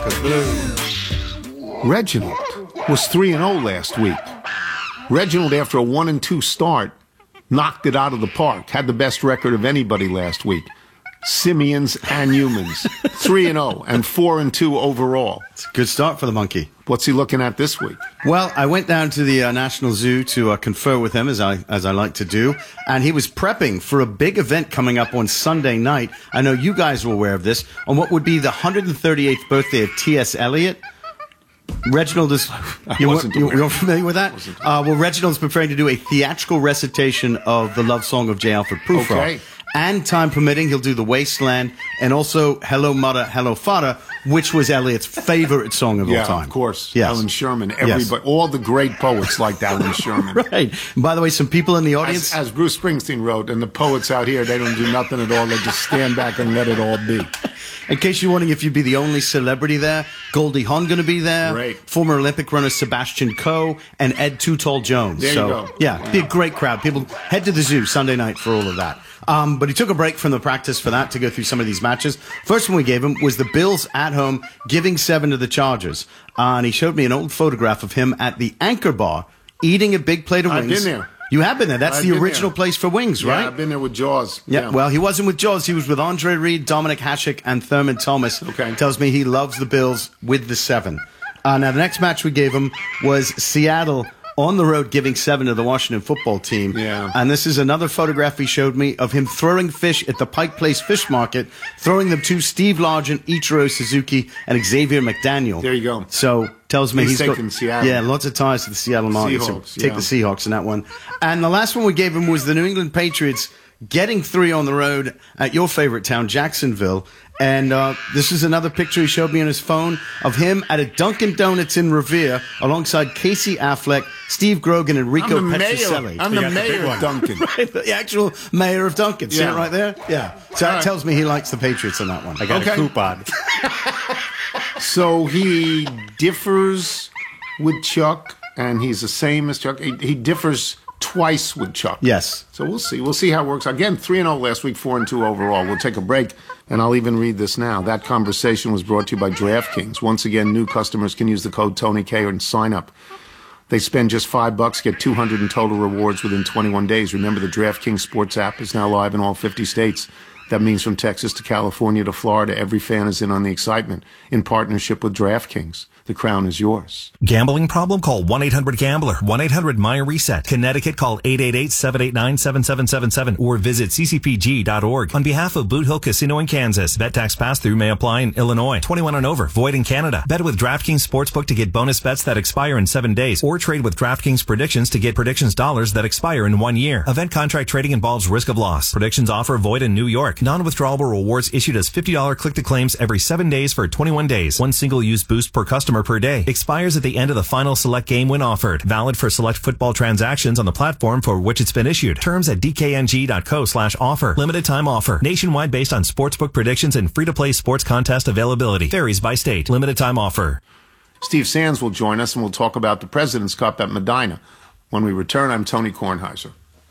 Cause blue. Reginald was 3-0 last week. Reginald, after a 1-2 start, knocked it out of the park. Had the best record of anybody last week. Simians and humans. 3-0 and 4-2 overall. It's a good start for the monkey. What's he looking at this week? Well, I went down to the National Zoo to confer with him, as I like to do, and he was prepping for a big event coming up on Sunday night. I know you guys are aware of this, on what would be the 138th birthday of T.S. Eliot. Reginald is... You're familiar with that? Well, Reginald's preparing to do a theatrical recitation of the love song of J. Alfred Prufrock. Okay. And time permitting, he'll do The Wasteland and also Hello Mother, Hello Father, which was Eliot's favorite song of all time. Yeah, of course. Yes. Alan Sherman. Everybody, all the great poets liked Alan Sherman. Right. And by the way, some people in the audience... As Bruce Springsteen wrote, and the poets out here, they don't do nothing at all. They just stand back and let it all be. In case you're wondering if you'd be the only celebrity there, Goldie Hawn going to be there. Great. Former Olympic runner Sebastian Coe and Ed Too Tall Jones. There you go. Yeah, Wow. Be a great crowd. People head to the zoo Sunday night for all of that. But he took a break from the practice for that to go through some of these matches. First one we gave him was the Bills at home giving 7 to the Chargers. And he showed me an old photograph of him at the Anchor Bar eating a big plate of wings. I've been there. You have been there. That's I've the been original there. place for wings, right? Yeah, I've been there with Jaws. Yeah, well, he wasn't with Jaws. He was with Andre Reed, Dominic Hasek, and Thurman Thomas. Okay. Tells me he loves the Bills with the 7. Now, the next match we gave him was Seattle on the road giving 7 to the Washington football team. Yeah. And this is another photograph he showed me of him throwing fish at the Pike Place Fish Market, throwing them to Steve Largent, Ichiro Suzuki, and Xavier McDaniel. There you go. So tells me He's got taking Seattle. Yeah, lots of ties to the Seattle market. Seahawks, So take yeah. the Seahawks in that one. And the last one we gave him was the New England Patriots getting 3 on the road at your favorite town, Jacksonville. And this is another picture he showed me on his phone of him at a Dunkin' Donuts in Revere alongside Casey Affleck, Steve Grogan, and Rico Petrocelli. I'm the mayor of Duncan. Right, the actual mayor of Dunkin'. See it Yeah. right there? Yeah. So that tells me he likes the Patriots on that one. I got Okay. a coupon. So he differs with Chuck, and he's the same as Chuck. He differs twice with Chuck. Yes. So we'll see. We'll see how it works. Again, 3-0 last week, 4-2 overall. We'll take a break, and I'll even read this now. That conversation was brought to you by DraftKings. Once again, new customers can use the code TonyK and sign up. They spend just $5, get 200 in total rewards within 21 days. Remember, the DraftKings Sports app is now live in all 50 states. That means from Texas to California to Florida, every fan is in on the excitement. In partnership with DraftKings, the crown is yours. Gambling problem? Call 1-800-GAMBLER. 1-800-MY-RESET. Connecticut, call 888-789-7777 or visit ccpg.org. On behalf of Boot Hill Casino in Kansas, bet tax pass-through may apply in Illinois. 21 and over. Void in Canada. Bet with DraftKings Sportsbook to get bonus bets that expire in 7 days, or trade with DraftKings Predictions to get predictions dollars that expire in 1 year. Event contract trading involves risk of loss. Predictions offer void in New York. Non-withdrawable rewards issued as $50 click-to-claims every 7 days for 21 days. One single-use boost per customer per day. Expires at the end of the final select game when offered. Valid for select football transactions on the platform for which it's been issued. Terms at dkng.co/offer. Limited time offer. Nationwide based on sportsbook predictions and free-to-play sports contest availability. Varies by state. Limited time offer. Steve Sands will join us, and we'll talk about the President's Cup at Medina. When we return, I'm Tony Kornheiser.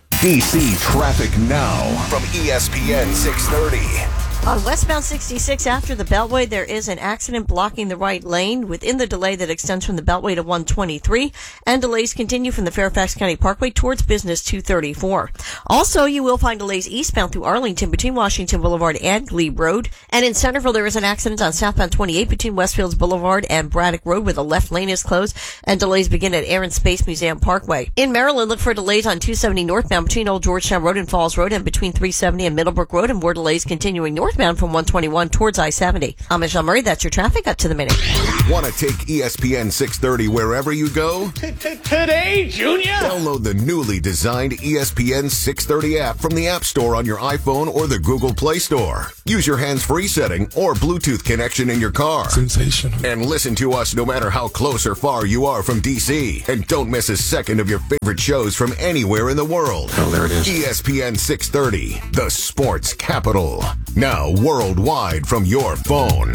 DC Traffic Now from ESPN 630. On westbound 66 after the Beltway, there is an accident blocking the right lane within the delay that extends from the Beltway to 123, and delays continue from the Fairfax County Parkway towards Business 234. Also, you will find delays eastbound through Arlington between Washington Boulevard and Glebe Road. And in Centerville, there is an accident on southbound 28 between Westfields Boulevard and Braddock Road where the left lane is closed, and delays begin at Air and Space Museum Parkway. In Maryland, look for delays on 270 northbound between Old Georgetown Road and Falls Road, and between 370 and Middlebrook Road, and more delays continuing northbound from 121 towards I-70. I'm Michelle Murray. That's your traffic up to the minute. Want to take ESPN 630 wherever you go? Today, Junior! Download the newly designed ESPN 630 app from the App Store on your iPhone or the Google Play Store. Use your hands-free setting or Bluetooth connection in your car. Sensational. And listen to us no matter how close or far you are from DC. And don't miss a second of your favorite shows from anywhere in the world. Oh, there it is. ESPN 630, the sports capital. Now worldwide from your phone.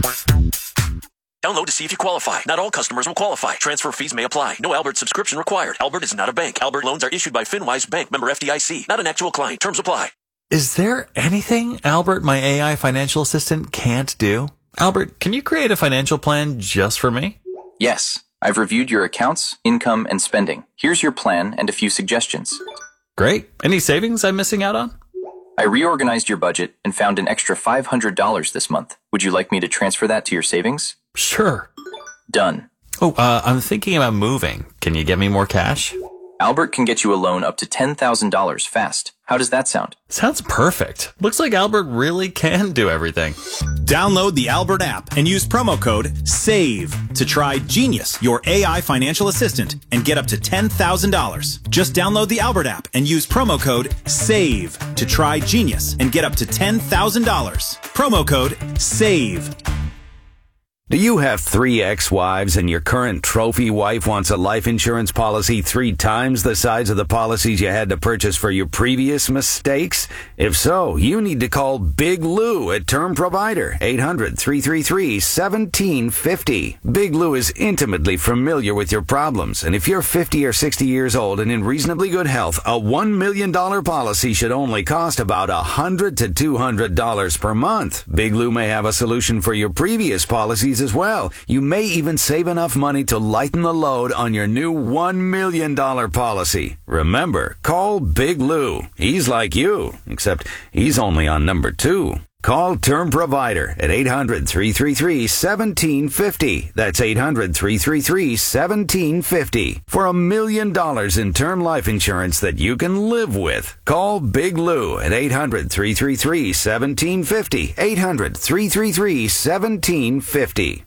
Download to see if you qualify. Not all customers will qualify. Transfer fees may apply. No Albert subscription required. Albert is not a bank. Albert loans are issued by FinWise Bank, member FDIC. Not an actual client. Terms apply. Is there anything Albert, my AI financial assistant, can't do? Albert, can you create a financial plan just for me? Yes. I've reviewed your accounts, income, and spending. Here's your plan and a few suggestions. Great. Any savings I'm missing out on? I reorganized your budget and found an extra $500 this month. Would you like me to transfer that to your savings? Sure. Done. Oh, I'm thinking about moving. Can you get me more cash? Albert can get you a loan up to $10,000 fast. How does that sound? Sounds perfect. Looks like Albert really can do everything. Download the Albert app and use promo code SAVE to try Genius, your AI financial assistant, and get up to $10,000. Just download the Albert app and use promo code SAVE to try Genius and get up to $10,000. Promo code SAVE. Do you have 3 ex-wives and your current trophy wife wants a life insurance policy 3 times the size of the policies you had to purchase for your previous mistakes? If so, you need to call Big Lou at Term Provider, 800-333-1750. Big Lou is intimately familiar with your problems, and if you're 50 or 60 years old and in reasonably good health, a $1 million policy should only cost about $100 to $200 per month. Big Lou may have a solution for your previous policies as well. You may even save enough money to lighten the load on your new $1 million policy. Remember, call Big Lou. He's like you, except he's only on number 2. Call Term Provider at 800-333-1750. That's 800-333-1750 for $1 million in term life insurance that you can live with. Call Big Lou at 800-333-1750. 800-333-1750.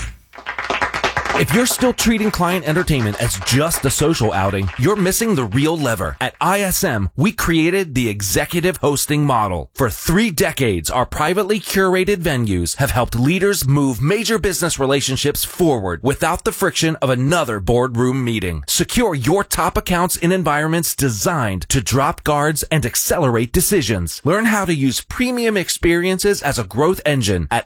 If you're still treating client entertainment as just a social outing, you're missing the real lever. At ISM, we created the executive hosting model. For 3 decades, our privately curated venues have helped leaders move major business relationships forward without the friction of another boardroom meeting. Secure your top accounts in environments designed to drop guards and accelerate decisions. Learn how to use premium experiences as a growth engine at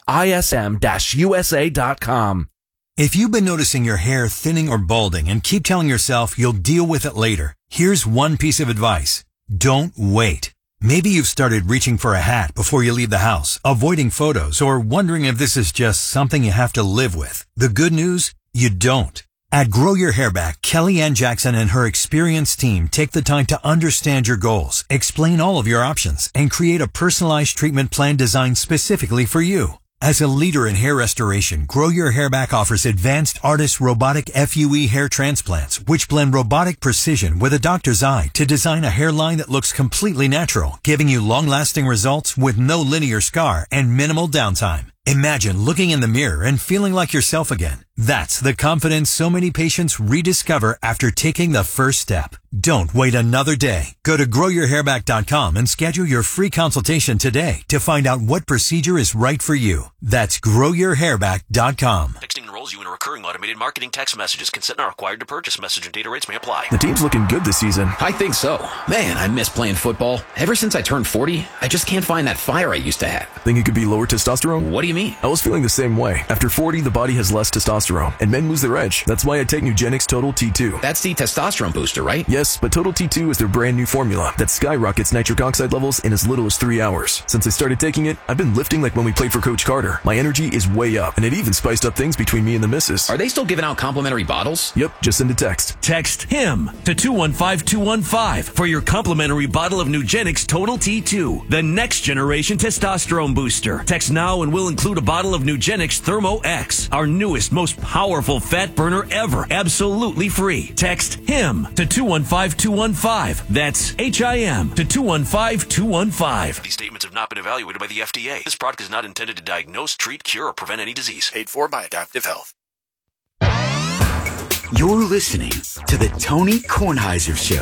ism-usa.com. If you've been noticing your hair thinning or balding and keep telling yourself you'll deal with it later, here's one piece of advice. Don't wait. Maybe you've started reaching for a hat before you leave the house, avoiding photos, or wondering if this is just something you have to live with. The good news? You don't. At Grow Your Hair Back, Kelly Ann Jackson and her experienced team take the time to understand your goals, explain all of your options, and create a personalized treatment plan designed specifically for you. As a leader in hair restoration, Grow Your Hair Back offers advanced ARTIS robotic FUE hair transplants, which blend robotic precision with a doctor's eye to design a hairline that looks completely natural, giving you long-lasting results with no linear scar and minimal downtime. Imagine looking in the mirror and feeling like yourself again. That's the confidence so many patients rediscover after taking the first step. Don't wait another day. Go to growyourhairback.com and schedule your free consultation today to find out what procedure is right for you. That's growyourhairback.com. Texting enrolls you in a recurring automated marketing text messages. Consent not required to purchase. Message and data rates may apply. The team's looking good this season. I think so. Man, I miss playing football. Ever since I turned 40, I just can't find that fire I used to have. Think it could be lower testosterone? What do you mean? I was feeling the same way. After 40, the body has less testosterone, and men lose their edge. That's why I take Nugenix Total T2. That's the testosterone booster, right? Yes, but Total T2 is their brand new formula that skyrockets nitric oxide levels in as little as 3 hours. Since I started taking it, I've been lifting like when we played for Coach Carter. My energy is way up, and it even spiced up things between me and the missus. Are they still giving out complimentary bottles? Yep, just send a text. Text HIM to 215-215 for your complimentary bottle of Nugenix Total T2, the next generation testosterone booster. Text now and we'll include a bottle of Nugenix Thermo X, our newest, most powerful fat burner ever, absolutely free. Text HIM to 215-215. That's HIM to 215-215. These statements have not been evaluated by the FDA. This product is not intended to diagnose, treat, cure, or prevent any disease. Paid for by Adaptive Health. You're listening to the Tony Kornheiser Show.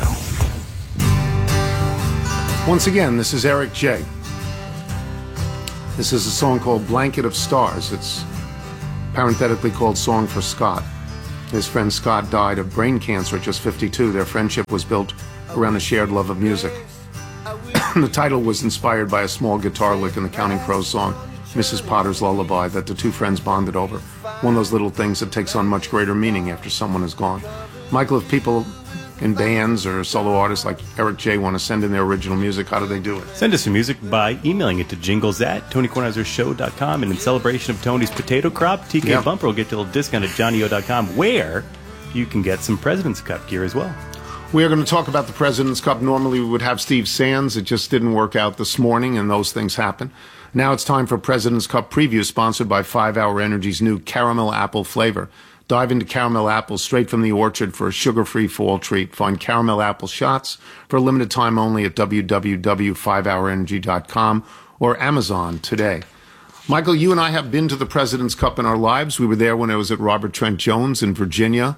Once again, this is Eric J. This is a song called Blanket of Stars. It's parenthetically called Song for Scott. His friend Scott died of brain cancer at just 52. Their friendship was built around a shared love of music. The title was inspired by a small guitar lick in the Counting Crows song, Mrs. Potter's Lullaby, that the two friends bonded over. One of those little things that takes on much greater meaning after someone is gone. Michael, if people in bands or solo artists like Eric J. want to send in their original music, how do they do it? Send us your music by emailing it to jingles@TonyKornheiserShow.com. And in celebration of Tony's potato crop, TK Bumper will get you a little discount at JohnnyO.com, where you can get some President's Cup gear as well. We are going to talk about the President's Cup. Normally we would have Steve Sands. It just didn't work out this morning, and those things happen. Now it's time for President's Cup preview, sponsored by 5 Hour Energy's new caramel apple flavor. Dive into caramel apples straight from the orchard for a sugar-free fall treat. Find caramel apple shots for a limited time only at www.5hourenergy.com or Amazon today. Michael, you and I have been to the President's Cup in our lives. We were there when I was at Robert Trent Jones in Virginia.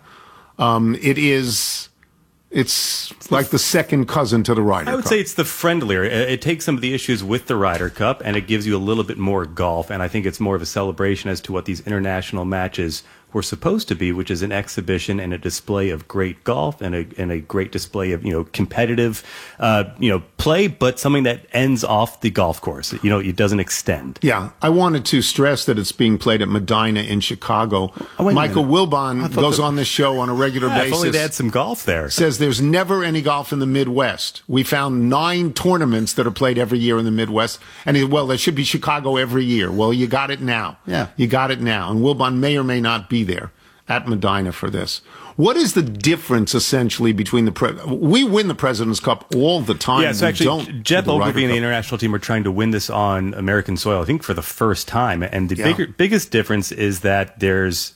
It's like the second cousin to the Ryder Cup. I would say it's the friendlier. It takes some of the issues with the Ryder Cup, and it gives you a little bit more golf, and I think it's more of a celebration as to what these international matches were supposed to be, which is an exhibition and a display of great golf and a great display of, competitive, play, but something that ends off the golf course. It doesn't extend. Yeah. I wanted to stress that it's being played at Medina in Chicago. Michael Wilbon goes on this show on a regular basis. If only they had some golf there. Says there's never any golf in the Midwest. We found 9 tournaments that are played every year in the Midwest. And there should be Chicago every year. Well, you got it now. Yeah. You got it now. And Wilbon may or may not be there at Medina for this. What is the difference essentially between we win the President's Cup all the time? Yeah, so actually, Jeff Ogilvy and the international team are trying to win this on American soil, I think, for the first time. And the biggest difference is that there's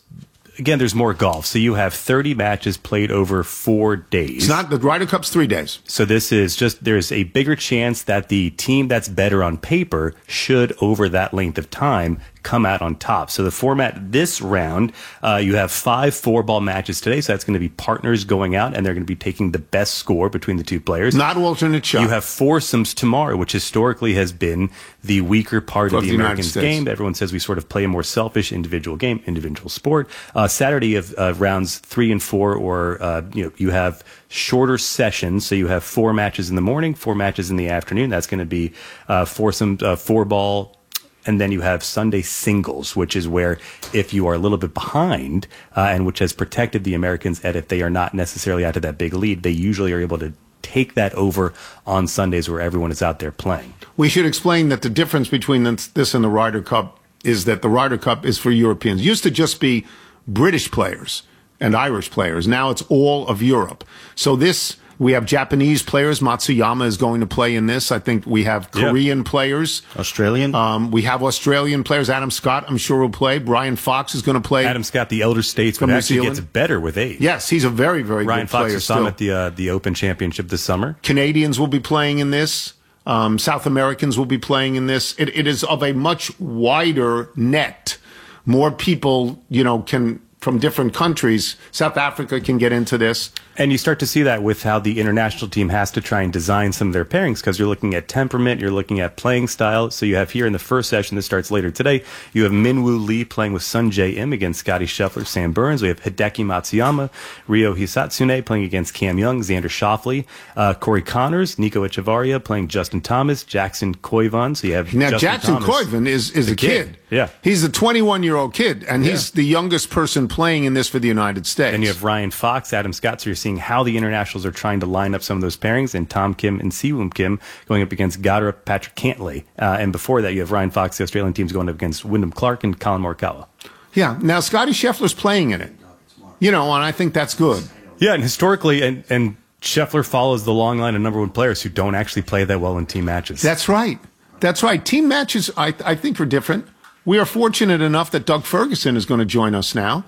more golf. So you have 30 matches played over 4 days. It's not, the Ryder Cup's 3 days. So this is there's a bigger chance that the team that's better on paper should, over that length of time, come out on top. So the format this round, you have 5 4-ball matches today. So that's going to be partners going out, and they're going to be taking the best score between the two players. Not alternate shot. You have foursomes tomorrow, which historically has been the weaker part of the American game. Everyone says we sort of play a more selfish individual game, individual sport. Saturday of rounds 3 and 4, or you have shorter sessions. So you have 4 matches in the morning, 4 matches in the afternoon. That's going to be foursome, 4-ball. And then you have Sunday singles, which is where if you are a little bit behind, and which has protected the Americans, and if they are not necessarily out to that big lead, they usually are able to take that over on Sundays where everyone is out there playing. We should explain that the difference between this and the Ryder Cup is that the Ryder Cup is for Europeans. It used to just be British players and Irish players. Now it's all of Europe. So we have Japanese players. Matsuyama is going to play in this. I think we have Korean players. Australian. We have Australian players. Adam Scott, I'm sure, will play. Brian Fox is going to play. Adam Scott, the elder statesman, actually gets better with age. Yes, he's a very, very Ryan good player. Ryan Fox saw him at the Open Championship this summer. Canadians will be playing in this. South Americans will be playing in this. It is of a much wider net. More people, can, from different countries. South Africa can get into this. And you start to see that with how the international team has to try and design some of their pairings, because you're looking at temperament, you're looking at playing style. So you have here in the first session that starts later today, you have Minwoo Lee playing with Sun Jae Im against Scotty Scheffler, Sam Burns. We have Hideki Matsuyama, Ryo Hisatsune playing against Cam Young, Xander Schauffele, Corey Connors, Nico Echevarria playing Justin Thomas, Jackson Koivan. So you have Jackson Koivan is a kid. Yeah. He's a 21-year-old kid, and he's the youngest person playing in this for the United States. And you have Ryan Fox, Adam Scott, so you're seeing how the internationals are trying to line up some of those pairings, and Tom Kim and Siwoo Kim going up against Gadara Patrick Cantlay. And before that, you have Ryan Fox, the Australian team's going up against Wyndham Clark and Colin Morikawa. Yeah. Now, Scotty Scheffler's playing in it. And I think that's good. Yeah, and historically, and Scheffler follows the long line of number 1 players who don't actually play that well in team matches. That's right. Team matches, I think, are different. We are fortunate enough that Doug Ferguson is going to join us now.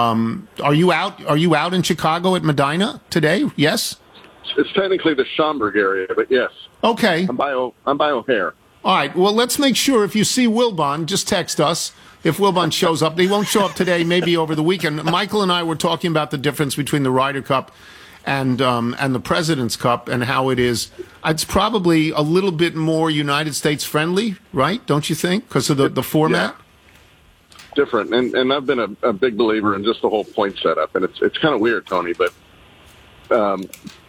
Are you out? Are you out in Chicago at Medina today? Yes. It's technically the Schaumburg area, but yes. Okay. I'm by O'Hare. All right. Well, let's make sure if you see Wilbon, just text us. If Wilbon shows up, he won't show up today. Maybe over the weekend. Michael and I were talking about the difference between the Ryder Cup and the President's Cup and how it is. It's probably a little bit more United States friendly, right? Don't you think? Because of the format. Yeah. Different, and I've been a big believer in just the whole point setup, and it's kind of weird, Tony, but